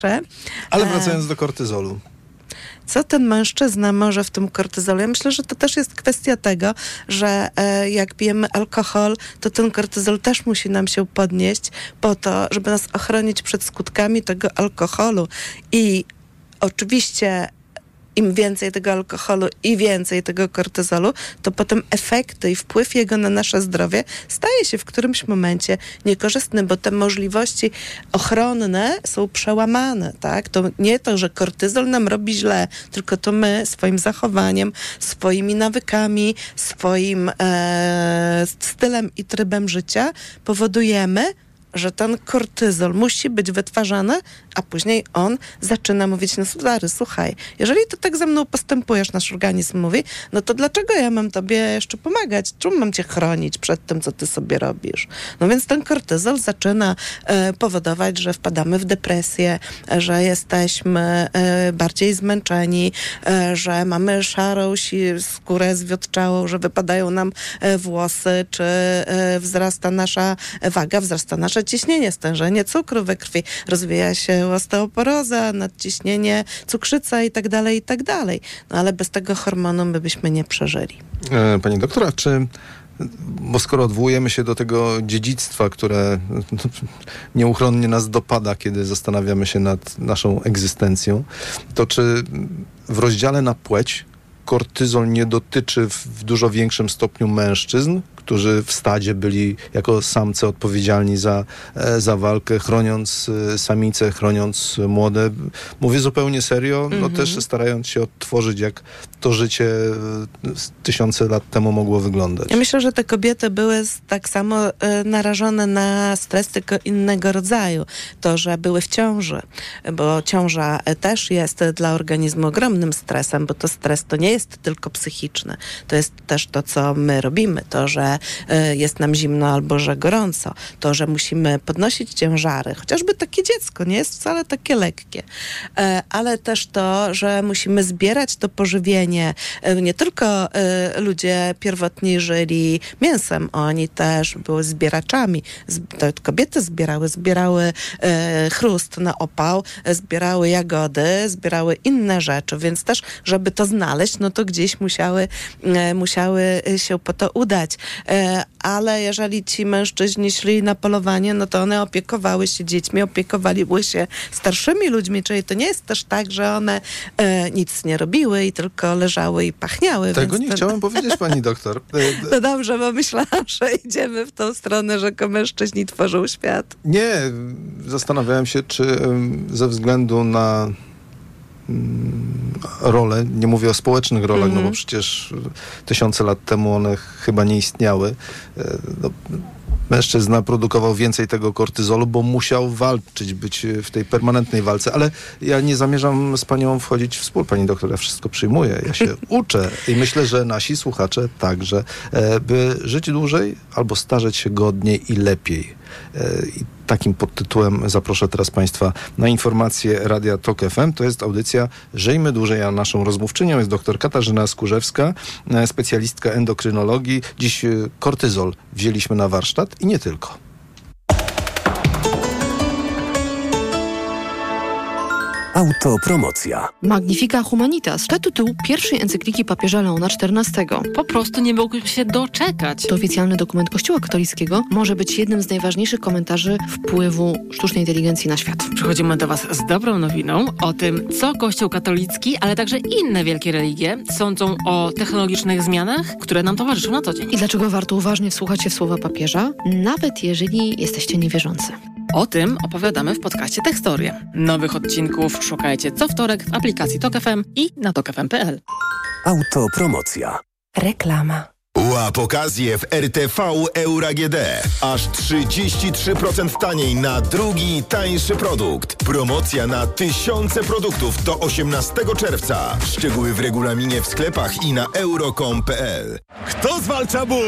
Ale wracając do kortyzolu. Co ten mężczyzna może w tym kortyzolu? Ja myślę, że to też jest kwestia tego, że jak pijemy alkohol, to ten kortyzol też musi nam się podnieść po to, żeby nas ochronić przed skutkami tego alkoholu. I oczywiście im więcej tego alkoholu i więcej tego kortyzolu, to potem efekty i wpływ jego na nasze zdrowie staje się w którymś momencie niekorzystny, bo te możliwości ochronne są przełamane, tak? To nie to, że kortyzol nam robi źle, tylko to my swoim zachowaniem, swoimi nawykami, swoim stylem i trybem życia powodujemy, że ten kortyzol musi być wytwarzany, a później on zaczyna mówić, no stary, słuchaj, jeżeli ty tak ze mną postępujesz, nasz organizm mówi, no to dlaczego ja mam tobie jeszcze pomagać? Czemu mam cię chronić przed tym, co ty sobie robisz? No więc ten kortyzol zaczyna powodować, że wpadamy w depresję, że jesteśmy bardziej zmęczeni, że mamy szarą skórę zwiotczałą, że wypadają nam włosy, czy wzrasta nasza waga, wzrasta nasze ciśnienie, stężenie cukru we krwi, rozwija się osteoporoza, nadciśnienie, cukrzyca i tak dalej, i tak dalej. No ale bez tego hormonu my byśmy nie przeżyli. Pani doktora, bo skoro odwołujemy się do tego dziedzictwa, które nieuchronnie nas dopada, kiedy zastanawiamy się nad naszą egzystencją, to czy w rozdziale na płeć kortyzol nie dotyczy w dużo większym stopniu mężczyzn, którzy w stadzie byli jako samce odpowiedzialni za walkę, chroniąc samice, chroniąc młode. Mówię zupełnie serio, no też starając się odtworzyć, jak to życie tysiące lat temu mogło wyglądać. Ja myślę, że te kobiety były tak samo narażone na stres, tylko innego rodzaju. To, że były w ciąży, bo ciąża też jest dla organizmu ogromnym stresem, bo to stres to nie jest tylko psychiczny. To jest też to, co my robimy. To, że jest nam zimno albo że gorąco. To, że musimy podnosić ciężary. Chociażby takie dziecko nie jest wcale takie lekkie. Ale też to, że musimy zbierać to pożywienie. Nie tylko ludzie pierwotni żyli mięsem. Oni też były zbieraczami. Kobiety zbierały chrust na opał, zbierały jagody, zbierały inne rzeczy. Więc też, żeby to znaleźć, no to gdzieś musiały się po to udać. Ale jeżeli ci mężczyźni szli na polowanie, no to one opiekowały się dziećmi, opiekowaliby się starszymi ludźmi, czyli to nie jest też tak, że one nic nie robiły i tylko leżały i pachniały. Tego nie chciałem powiedzieć, pani doktor. No dobrze, bo myślałam, że idziemy w tą stronę, że mężczyźni tworzą świat. Nie, zastanawiałem się, czy ze względu na role, nie mówię o społecznych rolach, no bo przecież tysiące lat temu one chyba nie istniały. Mężczyzna produkował więcej tego kortyzolu, bo musiał walczyć, być w tej permanentnej walce. Ale ja nie zamierzam z panią wchodzić w spór, pani doktor. Ja wszystko przyjmuję. Ja się uczę i myślę, że nasi słuchacze także, by żyć dłużej albo starzeć się godniej i lepiej. I takim podtytułem zaproszę teraz państwa na informacje Radia Tok FM. To jest audycja Żyjmy Dłużej, a naszą rozmówczynią jest dr Katarzyna Skórzewska, specjalistka endokrynologii. Dziś kortyzol wzięliśmy na warsztat i nie tylko. Autopromocja. Magnifica Humanitas to tytuł pierwszej encykliki papieża Leona XIV. Po prostu nie mógł się doczekać. To oficjalny dokument Kościoła katolickiego może być jednym z najważniejszych komentarzy wpływu sztucznej inteligencji na świat. Przychodzimy do was z dobrą nowiną o tym, co Kościół katolicki, ale także inne wielkie religie sądzą o technologicznych zmianach, które nam towarzyszą na co dzień. I dlaczego warto uważnie wsłuchać się w słowa papieża, nawet jeżeli jesteście niewierzący. O tym opowiadamy w podcaście Tekstorie. Nowych odcinków szukajcie co wtorek w aplikacji Tok FM i na tokfm.pl. Autopromocja. Reklama. Łap okazję w RTV Euro AGD. Aż 33% taniej na drugi, tańszy produkt. Promocja na tysiące produktów do 18 czerwca. Szczegóły w regulaminie w sklepach i na euro.com.pl. Kto zwalcza ból?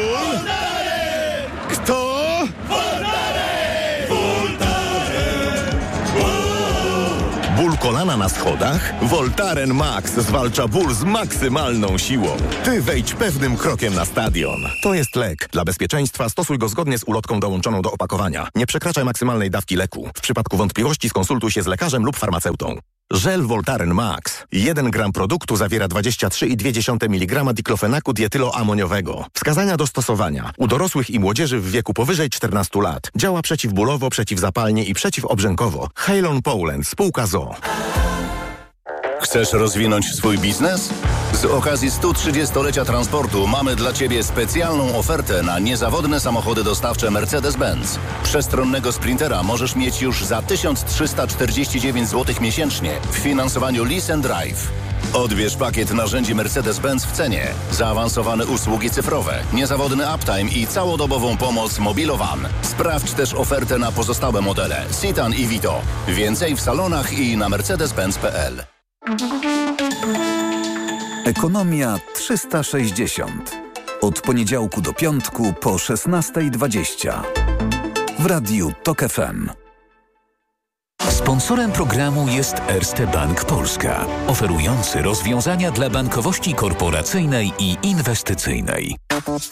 Kto? Ból kolana na schodach? Voltaren Max zwalcza ból z maksymalną siłą. Ty wejdź pewnym krokiem na stadion. To jest lek. Dla bezpieczeństwa stosuj go zgodnie z ulotką dołączoną do opakowania. Nie przekraczaj maksymalnej dawki leku. W przypadku wątpliwości skonsultuj się z lekarzem lub farmaceutą. Żel Voltaren Max. 1 gram produktu zawiera 23,2 mg diklofenaku dietyloamoniowego. Wskazania do stosowania. U dorosłych i młodzieży w wieku powyżej 14 lat. Działa przeciwbólowo, przeciwzapalnie i przeciwobrzękowo. Halon Poland, spółka ZOO. Chcesz rozwinąć swój biznes? Z okazji 130-lecia transportu mamy dla Ciebie specjalną ofertę na niezawodne samochody dostawcze Mercedes-Benz. Przestronnego Sprintera możesz mieć już za 1349 zł miesięcznie w finansowaniu Lease & Drive. Odbierz pakiet narzędzi Mercedes-Benz w cenie, zaawansowane usługi cyfrowe, niezawodny uptime i całodobową pomoc Mobilowan. Sprawdź też ofertę na pozostałe modele Citan i Vito. Więcej w salonach i na mercedes-benz.pl. Ekonomia 360. Od poniedziałku do piątku po 16:20. W Radiu TOK FM. Sponsorem programu jest Erste Bank Polska, oferujący rozwiązania dla bankowości korporacyjnej i inwestycyjnej.